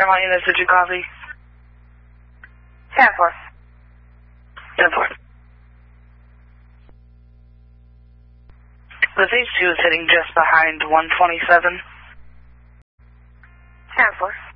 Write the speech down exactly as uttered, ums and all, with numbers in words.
Paramount units, did you copy? ten four. ten four. The phase two is hitting just behind one twenty-seven. ten four.